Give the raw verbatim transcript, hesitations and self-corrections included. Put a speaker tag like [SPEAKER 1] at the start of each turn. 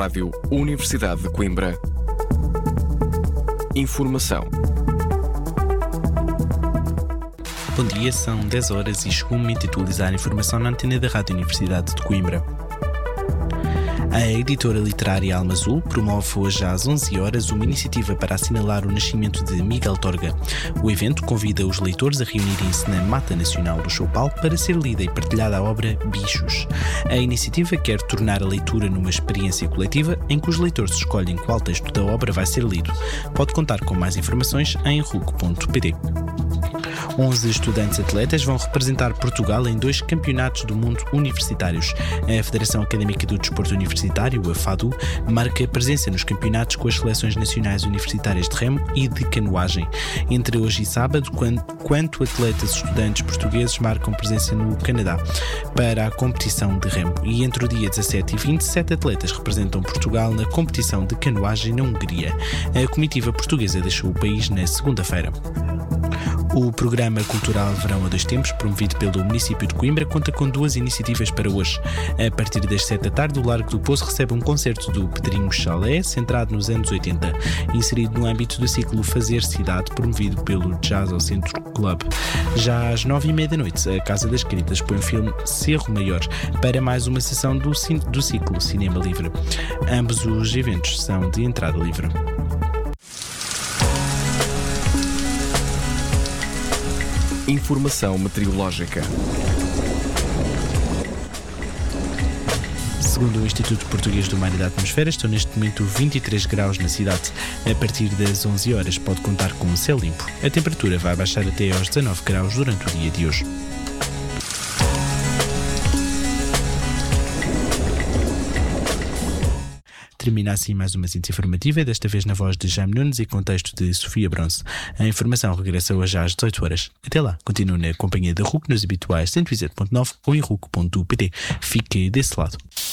[SPEAKER 1] Rádio Universidade de Coimbra. Informação.
[SPEAKER 2] Bom dia, são dez horas e chegou o momento de atualizar a informação na antena da Rádio Universidade de Coimbra. A editora literária Alma Azul promove hoje às onze horas uma iniciativa para assinalar o nascimento de Miguel Torga. O evento convida os leitores a reunirem-se na Mata Nacional do Choupal para ser lida e partilhada a obra Bichos. A iniciativa quer tornar a leitura numa experiência coletiva em que os leitores escolhem qual texto da obra vai ser lido. Pode contar com mais informações em ruc ponto p d. onze estudantes atletas vão representar Portugal em dois campeonatos do mundo universitários. A Federação Académica do Desporto Universitário, a FADU, marca presença nos campeonatos com as seleções nacionais universitárias de remo e de canoagem. Entre hoje e sábado, quanto atletas estudantes portugueses marcam presença no Canadá para a competição de remo. E entre o dia dezassete e vinte, sete atletas representam Portugal na competição de canoagem na Hungria. A comitiva portuguesa deixou o país na segunda-feira. O programa cultural Verão a Dois Tempos, promovido pelo município de Coimbra, conta com duas iniciativas para hoje. A partir das sete da tarde, o Largo do Poço recebe um concerto do Pedrinho Chalé, centrado nos anos oitenta, inserido no âmbito do ciclo Fazer Cidade, promovido pelo Jazz ao Centro Club. Já às nove e meia da noite, a Casa das Escritas põe o filme Cerro Maior para mais uma sessão do, do ciclo Cinema Livre. Ambos os eventos são de entrada livre.
[SPEAKER 1] Informação meteorológica.
[SPEAKER 2] Segundo o Instituto Português do Mar e da Atmosfera, estão neste momento vinte e três graus na cidade. A partir das onze horas pode contar com um céu limpo. A temperatura vai baixar até aos dezanove graus durante o dia de hoje. Termina assim mais uma síntese informativa, desta vez na voz de Jaime Nunes e contexto de Sofia Bronze. A informação regressa hoje às dezoito horas. Até lá, continue na companhia da R U C nos habituais cento e sete ponto nove ou em ruc ponto p t. Fique desse lado.